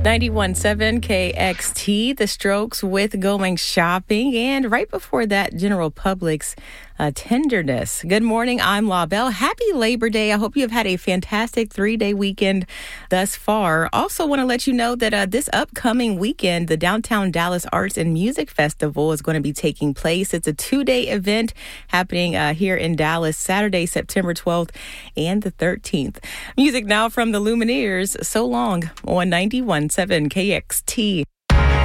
91.7 KXT, The Strokes with Going Shopping, and right before that, General Public's Tenderness. Good morning, I'm La Belle. Happy Labor Day. I hope you have had a fantastic 3-day weekend thus far. Also want to let you know that this upcoming weekend, the Downtown Dallas Arts and Music Festival is going to be taking place. It's a 2-day event happening here in Dallas, Saturday, September 12th and the 13th. Music now from the Lumineers, So Long on 91.7 KXT.